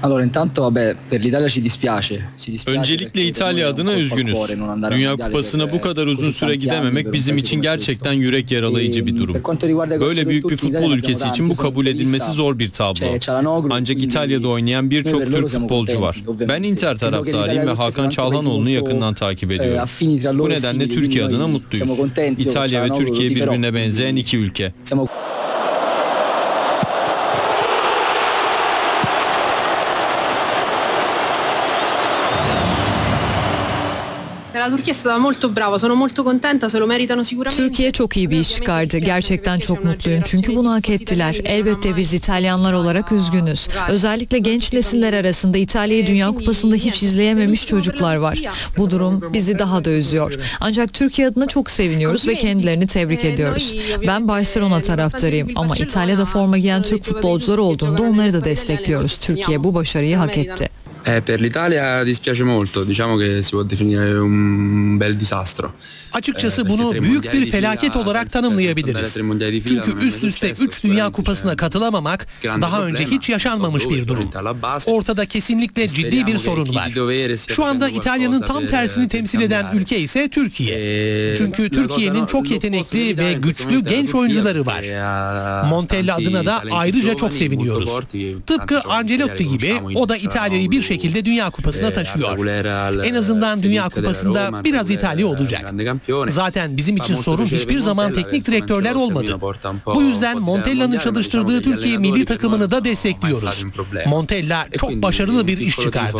Allora intanto vabbè per l'Italia ci dispiace. Öncelikle İtalya adına üzgünüz. Dünya Kupası'na bu kadar uzun süre gidememek bizim için gerçekten yürek yaralayıcı bir durum. Böyle büyük bir futbol ülkesi için bu kabul edilmesi zor bir tablo. Ancak İtalya'da oynayan birçok Türk futbolcu var. Ben Inter taraftarıyım ve Hakan Çalhanoğlu'nu yakından takip ediyorum. Bu nedenle Türkiye adına mutluyuz. İtalya ve Türkiye birbirine benzeyen iki ülke. Türkiye çok iyi bir iş çıkardı. Gerçekten çok mutluyum çünkü bunu hak ettiler. Elbette biz İtalyanlar olarak üzgünüz. Özellikle genç nesiller arasında İtalya'yı Dünya Kupası'nda hiç izleyememiş çocuklar var. Bu durum bizi daha da üzüyor. Ancak Türkiye adına çok seviniyoruz ve kendilerini tebrik ediyoruz. Ben Barcelona taraftarıyım ama İtalya'da forma giyen Türk futbolcular olduğunda onları da destekliyoruz. Türkiye bu başarıyı hak etti. Per l'Italia dispiace molto, diciamo che si può definire un bel disastro. Açıkçası bunu büyük bir felaket olarak tanımlayabiliriz. Çünkü üst üste 3 Dünya Kupası'na katılamamak daha önce hiç yaşanmamış bir durum. Ortada kesinlikle ciddi bir sorun var. Şu anda İtalya'nın tam tersini temsil eden ülke ise Türkiye. Çünkü Türkiye'nin çok yetenekli ve güçlü genç oyuncuları var. Montella adına da ayrıca çok seviniyoruz. Tıpkı Ancelotti gibi o da İtalya'yı bir şekilde Dünya Kupası'na taşıyor. En azından Dünya Kupası'nda biraz İtalya olacak. Zaten bizim için sorun hiçbir zaman teknik direktörler olmadı. Bu yüzden Montella'nın çalıştırdığı Türkiye milli takımını da destekliyoruz. Montella çok başarılı bir iş çıkardı.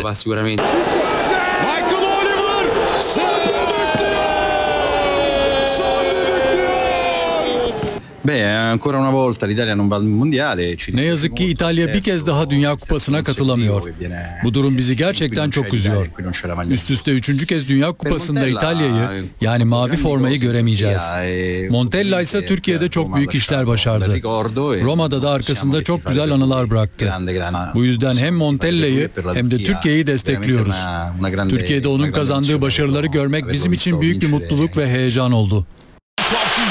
Ancora una volta l'Italia non va al mondiale. Ne yazık ki İtalya bir kez daha Dünya Kupası'na katılamıyor. Bu durum bizi gerçekten çok üzüyor. Üst üste 3. kez Dünya Kupası'nda İtalya'yı, yani mavi formayı göremeyeceğiz. Montella ise Türkiye'de çok büyük işler başardı. Roma'da da arkasında çok güzel anılar bıraktı. Bu yüzden hem Montella'yı hem de Türkiye'yi destekliyoruz. Türkiye'de onun kazandığı başarıları görmek bizim için büyük bir mutluluk ve heyecan oldu.